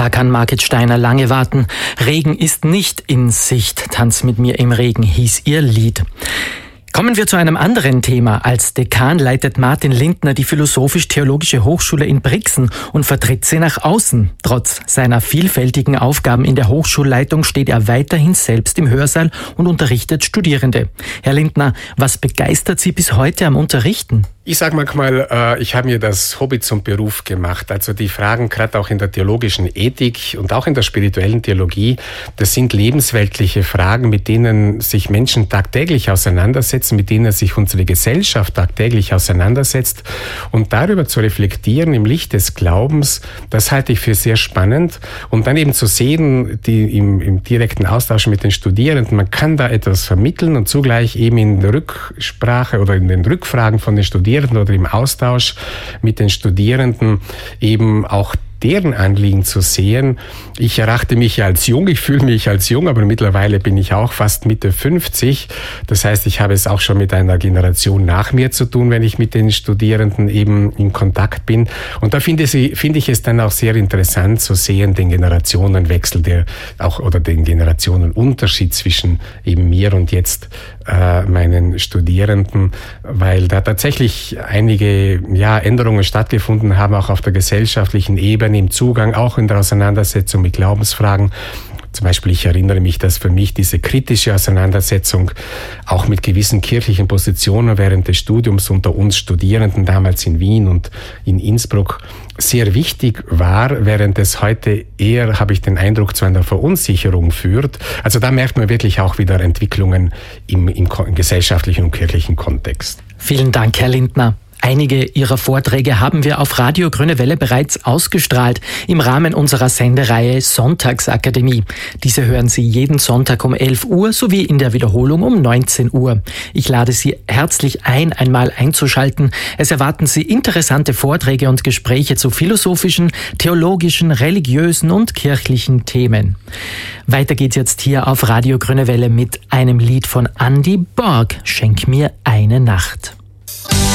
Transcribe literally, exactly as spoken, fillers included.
Da kann Margit Steiner lange warten. Regen ist nicht in Sicht. Tanz mit mir im Regen hieß ihr Lied. Kommen wir zu einem anderen Thema. Als Dekan leitet Martin Lindner die Philosophisch-Theologische Hochschule in Brixen und vertritt sie nach außen. Trotz seiner vielfältigen Aufgaben in der Hochschulleitung steht er weiterhin selbst im Hörsaal und unterrichtet Studierende. Herr Lindner, was begeistert Sie bis heute am Unterrichten? Ich sage manchmal, äh, ich habe mir das Hobby zum Beruf gemacht. Also die Fragen, gerade auch in der theologischen Ethik und auch in der spirituellen Theologie, das sind lebensweltliche Fragen, mit denen sich Menschen tagtäglich auseinandersetzen, mit denen sich unsere Gesellschaft tagtäglich auseinandersetzt. Und darüber zu reflektieren im Licht des Glaubens, das halte ich für sehr spannend. Und dann eben zu sehen, die im, im direkten Austausch mit den Studierenden, man kann da etwas vermitteln und zugleich eben in der Rücksprache oder in den Rückfragen von den Studierenden oder im Austausch mit den Studierenden eben auch deren Anliegen zu sehen. Ich erachte mich als jung, ich fühle mich als jung, aber mittlerweile bin ich auch fast Mitte fünfzig. Das heißt, ich habe es auch schon mit einer Generation nach mir zu tun, wenn ich mit den Studierenden eben in Kontakt bin. Und da finde ich, finde ich es dann auch sehr interessant zu sehen, den Generationenwechsel, der auch oder den Generationenunterschied zwischen eben mir und jetzt äh, meinen Studierenden, weil da tatsächlich einige ja, Änderungen stattgefunden haben, auch auf der gesellschaftlichen Ebene, im Zugang, auch in der Auseinandersetzung mit Glaubensfragen. Zum Beispiel, ich erinnere mich, dass für mich diese kritische Auseinandersetzung auch mit gewissen kirchlichen Positionen während des Studiums unter uns Studierenden damals in Wien und in Innsbruck sehr wichtig war, während es heute eher, habe ich den Eindruck, zu einer Verunsicherung führt. Also da merkt man wirklich auch wieder Entwicklungen im, im, im gesellschaftlichen und kirchlichen Kontext. Vielen Dank, Herr Lindner. Einige Ihrer Vorträge haben wir auf Radio Grüne Welle bereits ausgestrahlt im Rahmen unserer Sendereihe Sonntagsakademie. Diese hören Sie jeden Sonntag um elf Uhr sowie in der Wiederholung um neunzehn Uhr. Ich lade Sie herzlich ein, einmal einzuschalten. Es erwarten Sie interessante Vorträge und Gespräche zu philosophischen, theologischen, religiösen und kirchlichen Themen. Weiter geht's jetzt hier auf Radio Grüne Welle mit einem Lied von Andy Borg. Schenk mir eine Nacht.